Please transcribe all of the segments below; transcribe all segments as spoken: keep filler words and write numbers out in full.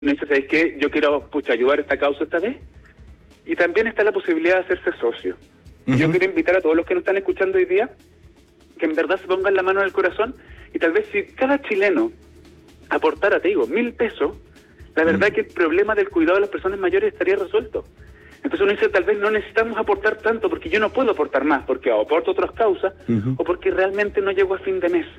uno dice, ¿sabes qué? Yo quiero, pucha, ayudar a esta causa esta vez. Y también está la posibilidad de hacerse socio. Uh-huh. Yo quiero invitar a todos los que nos están escuchando hoy día que en verdad se pongan la mano en el corazón y tal vez si cada chileno aportara, te digo, mil pesos, la verdad uh-huh. que el problema del cuidado de las personas mayores estaría resuelto. Entonces uno dice, tal vez no necesitamos aportar tanto porque yo no puedo aportar más, porque aporto otras causas uh-huh. o porque realmente no llego a fin de mes.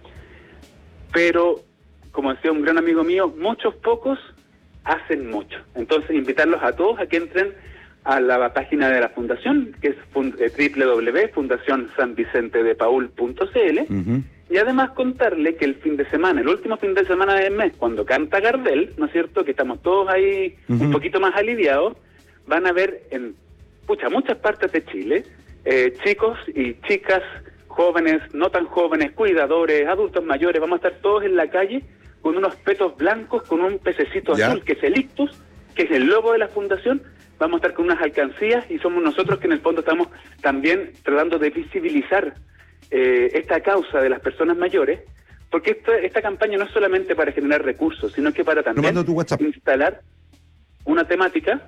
Pero, como decía un gran amigo mío, muchos pocos hacen mucho. Entonces invitarlos a todos a que entren a la página de la fundación, que es fund- eh, doble u doble u doble u punto fundación san vicente de paul punto c l, uh-huh. y además contarle que el fin de semana, el último fin de semana del mes, cuando canta Gardel, ¿no es cierto?, que estamos todos ahí uh-huh. un poquito más aliviados, van a ver en pucha, muchas partes de Chile, eh, chicos y chicas, jóvenes, no tan jóvenes, cuidadores, adultos mayores, vamos a estar todos en la calle con unos petos blancos, con un pececito ¿Ya? azul, que es el ictus, que es el logo de la fundación. Vamos a estar con unas alcancías y somos nosotros que en el fondo estamos también tratando de visibilizar eh, esta causa de las personas mayores, porque esta, esta campaña no es solamente para generar recursos, sino que para también instalar una temática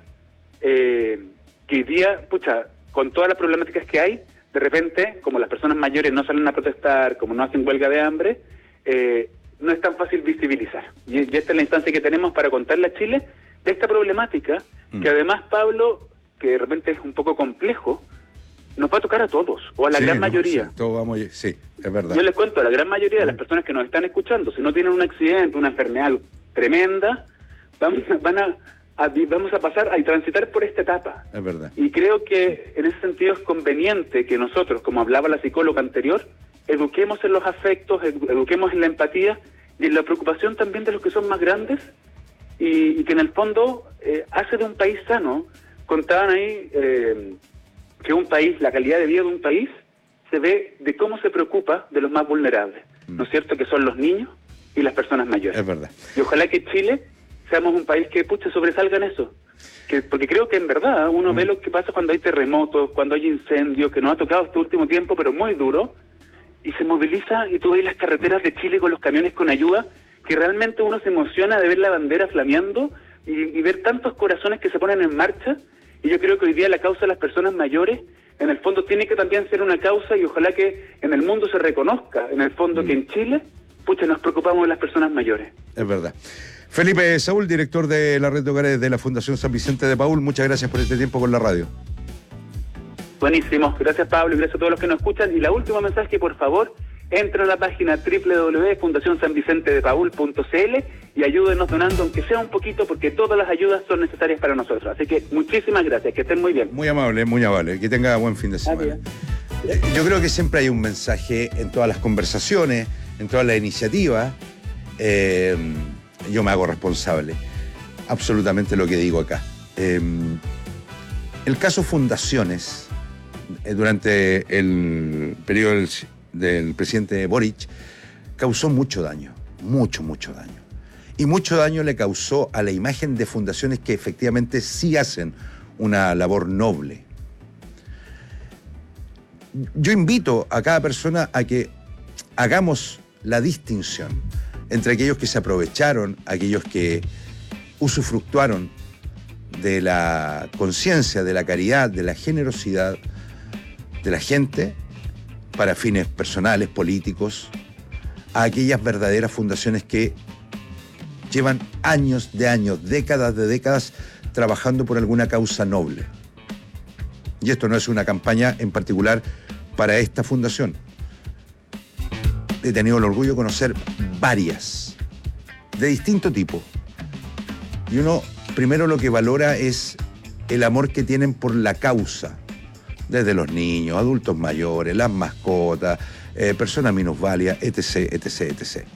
eh, que hoy día, pucha, con todas las problemáticas que hay, de repente, como las personas mayores no salen a protestar, como no hacen huelga de hambre, eh, no es tan fácil visibilizar. Y, y esta es la instancia que tenemos para contarle a Chile de esta problemática, mm. que además, Pablo, que de repente es un poco complejo, nos va a tocar a todos, o a la sí, gran no, mayoría. Sí, todo vamos, sí, es verdad. Yo les cuento, a la gran mayoría de las personas que nos están escuchando, si no tienen un accidente, una enfermedad tremenda, vamos, van a, a, vamos a pasar a transitar por esta etapa. Es verdad. Y creo que en ese sentido es conveniente que nosotros, como hablaba la psicóloga anterior, eduquemos en los afectos, edu- eduquemos en la empatía y en la preocupación también de los que son más grandes, y, y que en el fondo eh, hace de un país sano. Contaban ahí eh, que un país, la calidad de vida de un país se ve de cómo se preocupa de los más vulnerables, mm. ¿no es cierto?, que son los niños y las personas mayores. Es verdad. Y ojalá que Chile seamos un país que, pucha, sobresalga en eso. Que, porque creo que en verdad uno mm. ve lo que pasa cuando hay terremotos, cuando hay incendios, que nos ha tocado este último tiempo, pero muy duro, y se moviliza, y tú ves las carreteras de Chile con los camiones con ayuda, que realmente uno se emociona de ver la bandera flameando y, y ver tantos corazones que se ponen en marcha. Y yo creo que hoy día la causa de las personas mayores, en el fondo, tiene que también ser una causa, y ojalá que en el mundo se reconozca, en el fondo, mm. que en Chile, pucha, nos preocupamos de las personas mayores. Es verdad. Felipe Saúl, director de la red de hogares de la Fundación San Vicente de Paúl, muchas gracias por este tiempo con la radio. Buenísimo, gracias Pablo y gracias a todos los que nos escuchan. Y la última mensaje, por favor, entren a la página doble u doble u doble u punto fundación san vicente de paul punto c l y ayúdenos donando, aunque sea un poquito, porque todas las ayudas son necesarias para nosotros. Así que muchísimas gracias, que estén muy bien. Muy amable, muy amable, que tenga buen fin de semana. Adiós. Yo creo que siempre hay un mensaje en todas las conversaciones, en todas las iniciativas. Eh, yo me hago responsable, absolutamente lo que digo acá. Eh, el caso Fundaciones, eh, durante el periodo del, del presidente Boric, causó mucho daño, mucho, mucho daño. Y mucho daño le causó a la imagen de fundaciones que efectivamente sí hacen una labor noble. Yo invito a cada persona a que hagamos la distinción entre aquellos que se aprovecharon, aquellos que usufructuaron de la conciencia, de la caridad, de la generosidad de la gente para fines personales, políticos, a aquellas verdaderas fundaciones que llevan años de años, décadas de décadas, trabajando por alguna causa noble. Y esto no es una campaña en particular para esta fundación. He tenido el orgullo de conocer varias, de distinto tipo. Y uno, primero, lo que valora es el amor que tienen por la causa, desde los niños, adultos mayores, las mascotas, eh, personas minusválidas, etc, etc, etcétera.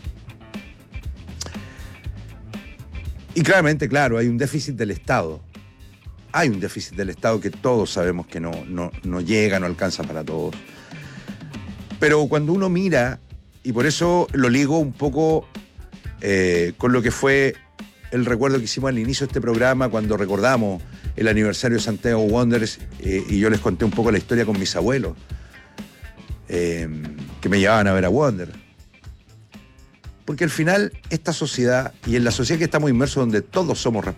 Y claramente, claro, hay un déficit del Estado. Hay un déficit del Estado que todos sabemos que no, no, no llega, no alcanza para todos. Pero cuando uno mira, y por eso lo ligo un poco eh, con lo que fue el recuerdo que hicimos al inicio de este programa, cuando recordamos el aniversario de Santiago Wanderers, eh, y yo les conté un poco la historia con mis abuelos, eh, que me llevaban a ver a Wander. Porque al final esta sociedad, y en la sociedad que estamos inmersos donde todos somos